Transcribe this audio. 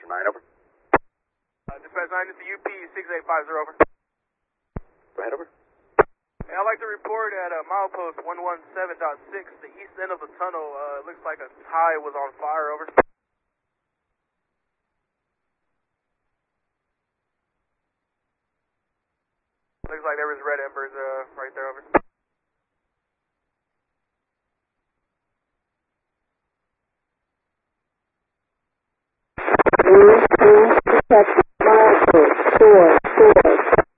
Dispatcher 9, over. Dispatch 9, it's the UP 6850, over. Go ahead, over. Hey, I'd like to report at milepost 117.6, the east end of the tunnel. It looks like a tie was on fire, over. Looks like there was red embers right there, over. Dispatch